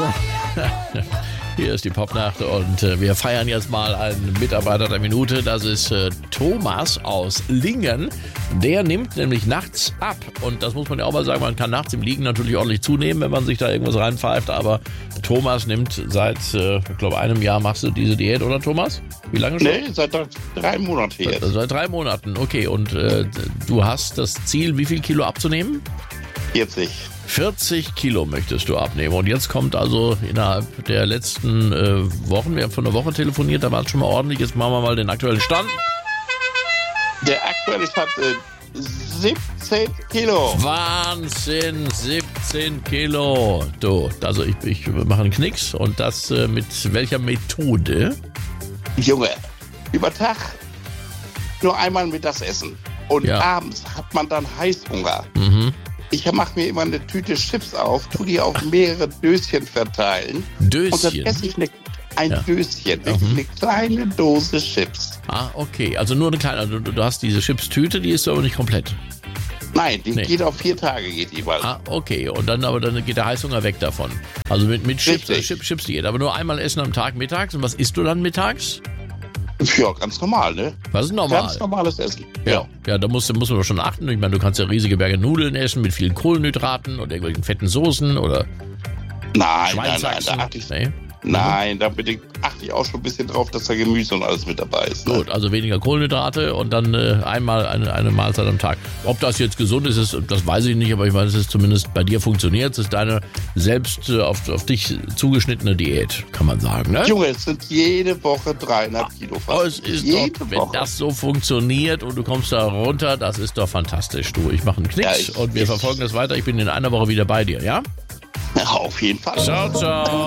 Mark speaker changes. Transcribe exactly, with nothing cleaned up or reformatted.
Speaker 1: Hier ist die Popnacht und äh, wir feiern jetzt mal einen Mitarbeiter der Minute. Das ist äh, Thomas aus Lingen. Der nimmt nämlich nachts ab. Und das muss man ja auch mal sagen, man kann nachts im Liegen natürlich ordentlich zunehmen, wenn man sich da irgendwas reinpfeift. Aber Thomas nimmt seit, äh, ich glaube, einem Jahr machst du diese Diät, oder Thomas? Wie lange schon?
Speaker 2: Nee, seit drei Monaten jetzt.
Speaker 1: Seit, seit drei Monaten, okay. Und äh, du hast das Ziel, wie viel Kilo abzunehmen?
Speaker 2: vierzig.
Speaker 1: vierzig Kilo möchtest du abnehmen. Und jetzt kommt also innerhalb der letzten äh, Wochen, wir haben vor einer Woche telefoniert, da war es schon mal ordentlich. Jetzt machen wir mal den aktuellen Stand.
Speaker 2: Der aktuelle Stand äh, siebzehn Kilo.
Speaker 1: Wahnsinn, siebzehn Kilo. Du, also ich, ich mache einen Knicks und das äh, mit welcher Methode?
Speaker 2: Junge, über Tag nur einmal mittags essen. Und
Speaker 1: Ja.
Speaker 2: abends hat man dann Heißhunger.
Speaker 1: Mhm.
Speaker 2: Ich mache mir immer eine Tüte Chips auf, tu die auf mehrere Döschen verteilen. Und dann
Speaker 1: Döschen.
Speaker 2: esse ich eine, ein
Speaker 1: Ja.
Speaker 2: Döschen,
Speaker 1: Mhm.
Speaker 2: eine kleine Dose Chips.
Speaker 1: Ah, okay. Also nur eine kleine, also du, du hast diese Chips-Tüte, die ist aber nicht komplett.
Speaker 2: Nein, die
Speaker 1: Nee.
Speaker 2: geht auf vier Tage, geht die bald.
Speaker 1: Ah, okay. Und dann aber dann geht der Heißhunger weg davon. Also mit, mit Chips,
Speaker 2: Richtig.
Speaker 1: äh, Chips, Chips Diät. Aber nur einmal essen am Tag mittags. Und was isst du dann mittags?
Speaker 2: Ja, ganz normal, ne?
Speaker 1: Was ist normal?
Speaker 2: Ganz normales Essen.
Speaker 1: Ja, ja, da musst, du- musst du aber schon achten. Ich meine, du kannst ja riesige Berge Nudeln essen mit vielen Kohlenhydraten und irgendwelchen fetten Soßen oder
Speaker 2: Nein, nein, nein,
Speaker 1: Schweinshaxen.
Speaker 2: da achte ich,
Speaker 1: Nee?
Speaker 2: nein, da bitte achte ich auch schon ein bisschen drauf, dass da Gemüse und alles mit dabei ist. Ne?
Speaker 1: Gut, also weniger Kohlenhydrate und dann äh, einmal eine, eine Mahlzeit am Tag. Ob das jetzt gesund ist, ist, das weiß ich nicht, aber ich weiß, es ist zumindest bei dir funktioniert. Es ist deine selbst äh, auf, auf dich zugeschnittene Diät, kann man sagen, ne?
Speaker 2: Junge, es sind jede Woche dreieinhalb Kilo
Speaker 1: Oh,
Speaker 2: fast.
Speaker 1: es ist
Speaker 2: jede
Speaker 1: doch, wenn
Speaker 2: Woche.
Speaker 1: das so funktioniert und du kommst da runter, das ist doch fantastisch, du. Ich mache einen Knicks
Speaker 2: Ja, ich-
Speaker 1: und wir
Speaker 2: ich-
Speaker 1: verfolgen das weiter. Ich bin in einer Woche wieder bei dir, ja?
Speaker 2: Ja, auf jeden Fall.
Speaker 1: Ciao, ciao.